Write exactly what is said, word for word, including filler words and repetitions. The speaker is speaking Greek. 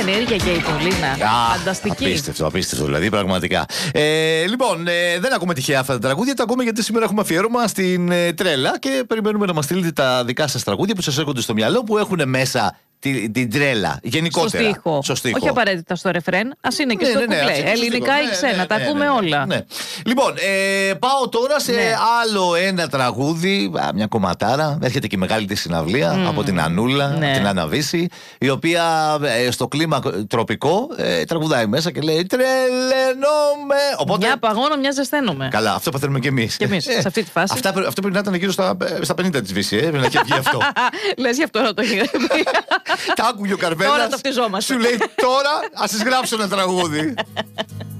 ενέργεια και η Πολίνα. Φανταστική. Απίστευτο, απίστευτο δηλαδή, πραγματικά. Ε, λοιπόν, ε, δεν ακούμε τυχαία αυτά τα τραγούδια, τα ακούμε γιατί σήμερα έχουμε αφιέρωμα στην ε, τρέλα και περιμένουμε να μας στείλετε τα δικά σας τραγούδια που σας έρχονται στο μυαλό, που έχουν μέσα την, την τρέλα γενικότερα. Στο στίχο. Στο στίχο. Όχι απαραίτητα στο ρεφρέν, ας είναι και ναι, στο ναι, ναι, κουπλέ. ναι, Ελληνικά ναι, ή ναι, ξένα, ναι, τα ναι, ακούμε ναι, ναι, όλα. Ναι. Λοιπόν, ε, πάω τώρα σε ναι. άλλο ένα τραγούδι, α, μια κομματάρα. Έρχεται και η μεγάλη της συναυλία mm. από την Ανούλα, ναι. από την Αναβίση, η οποία ε, στο κλίμα τροπικό ε, τραγουδάει μέσα και λέει τρελαίνομαι. Οπότε, μια παγώνω, μια ζεσταίνομαι. Καλά, αυτό παθαίνουμε κι εμείς. Και εμείς, σε αυτή τη φάση. Αυτά, αυτό πρέπει να ήταν γύρω στα, στα πενήντα της Βύση, ε, να έχει βγει αυτό. Λες γι' αυτό να το έχει γράψει. Τα άκουγε ο Καρβέλας. Τώρα ταυτιζόμαστε. Σου λέει τώρα, ας τις γράψω ένα τραγούδι.